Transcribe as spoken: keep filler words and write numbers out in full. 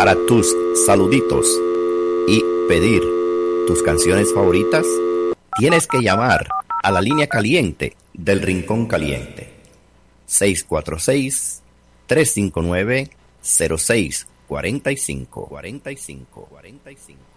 para tus saluditos y pedir tus canciones favoritas, tienes que llamar a la línea caliente del Rincón Caliente. seis cuatro seis, tres cinco nueve, cero seis cuatro cinco, cuarenta y cinco, cuarenta y cinco.